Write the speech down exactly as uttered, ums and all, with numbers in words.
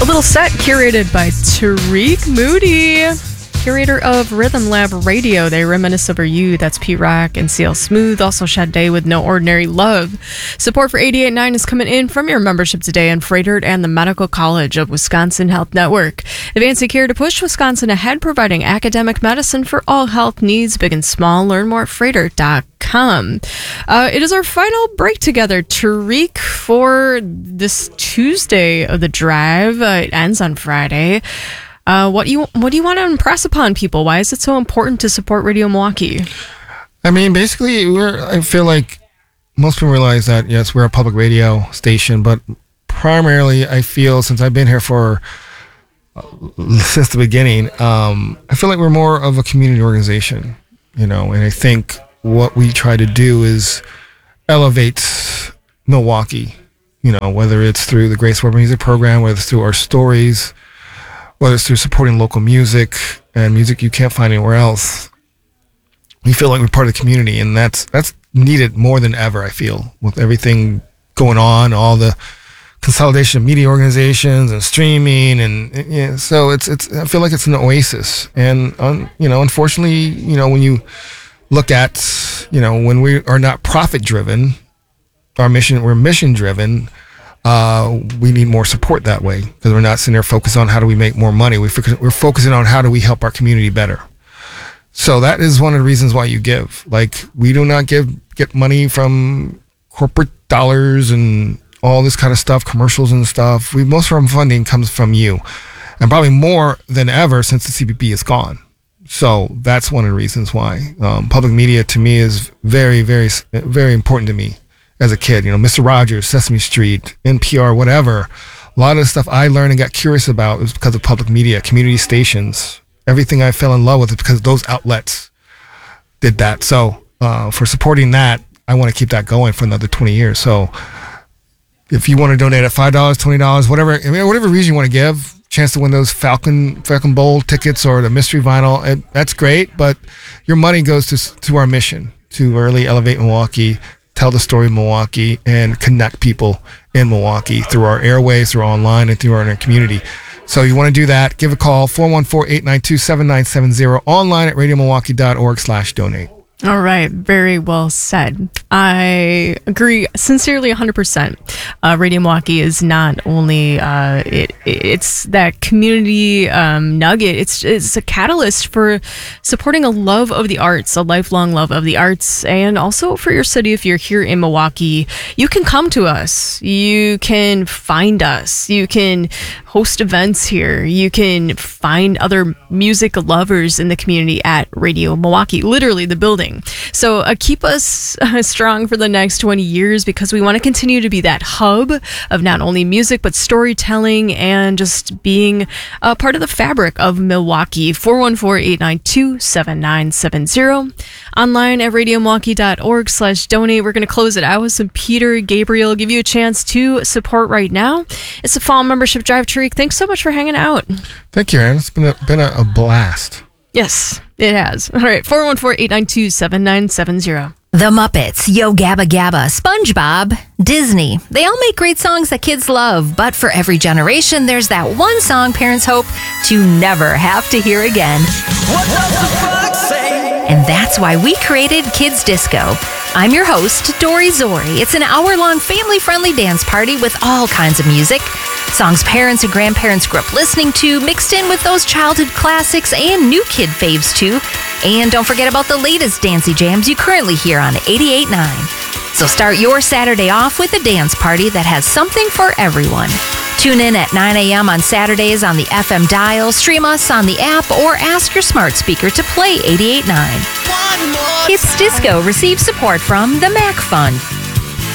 A little set curated by Tariq Moody, curator of Rhythm Lab Radio. They reminisce over you. That's Pete Rock and C L Smooth. Also Sade with No Ordinary Love. Support for eighty-eight point nine is coming in from your membership today on Freighter and the Medical College of Wisconsin Health Network. Advancing care to push Wisconsin ahead, providing academic medicine for all health needs, big and small. Learn more at freighter dot com. Uh, it is our final break together, Tariq, for this Tuesday of the drive. Uh, it ends on Friday. Uh, what do you what do you want to impress upon people? Why is it so important to support Radio Milwaukee? I mean, basically, we're. I feel like most people realize that yes, we're a public radio station, but primarily, I feel since I've been here for uh, since the beginning, um, I feel like we're more of a community organization, you know. And I think what we try to do is elevate Milwaukee, you know, whether it's through the Grace Weber Music Program, whether it's through our stories, whether it's through supporting local music and music you can't find anywhere else. We feel like we're part of the community, and that's that's needed more than ever, I feel, with everything going on, all the consolidation of media organizations and streaming, and yeah, so it's it's I feel like it's an oasis. And um, you know, unfortunately, you know, when you look at, you know, when we are not profit driven, our mission, we're mission driven. Uh, we need more support that way, because we're not sitting there focused on how do we make more money. We focus, we're focusing on how do we help our community better. So that is one of the reasons why you give. Like, we do not give get money from corporate dollars and all this kind of stuff, commercials and stuff. We most of our funding comes from you, and probably more than ever since the C B P is gone. So that's one of the reasons why um, public media to me is very, very, very important to me. As a kid, you know, Mister Rogers, Sesame Street, N P R, whatever. A lot of the stuff I learned and got curious about was because of public media, community stations. Everything I fell in love with is because those outlets did that. So uh, for supporting that, I want to keep that going for another twenty years. So if you want to donate at five dollars, twenty dollars, whatever, I mean, whatever reason you want to give, chance to win those Falcon Falcon Bowl tickets or the mystery vinyl, it, that's great. But your money goes to to our mission, to really elevate Milwaukee, tell the story of Milwaukee, and connect people in Milwaukee through our airways, through online, and through our community. So you want to do that, give a call, four one four, eight nine two, seven nine seven zero, online at radio milwaukee dot org slash donate. All right. Very well said. I agree sincerely one hundred percent. Uh, Radio Milwaukee is not only, uh, it, it's that community um, nugget. It's, it's a catalyst for supporting a love of the arts, a lifelong love of the arts, and also for your city. If you're here in Milwaukee, you can come to us. You can find us. You can host events here. You can find other music lovers in the community at Radio Milwaukee, literally the building. So uh, keep us uh, strong for the next twenty years, because we want to continue to be that hub of not only music, but storytelling and just being a part of the fabric of Milwaukee. four one four, eight nine two, seven nine seven zero. Online at radio milwaukee dot org slash donate. We're going to close it out with some Peter Gabriel. Give you a chance to support right now. It's a fall membership drive. Tariq, thanks so much for hanging out. Thank you, Aaron. It's been a, been a, a blast. Yes, it has. All right, four one four, eight nine two, seven nine seven zero. The Muppets, Yo Gabba Gabba, SpongeBob, Disney. They all make great songs that kids love, but for every generation, there's that one song parents hope to never have to hear again. What does the fox say? And that's why we created Kids Disco. I'm your host, Dory Zori. It's an hour-long family-friendly dance party with all kinds of music. Songs parents and grandparents grew up listening to, mixed in with those childhood classics and new kid faves too. And don't forget about the latest dancey jams you currently hear on eighty-eight point nine. So start your Saturday off with a dance party that has something for everyone. Tune in at nine a.m. on Saturdays on the F M dial, stream us on the app, or ask your smart speaker to play eighty-eight point nine. Kids Disco receives support from the Mac Fund.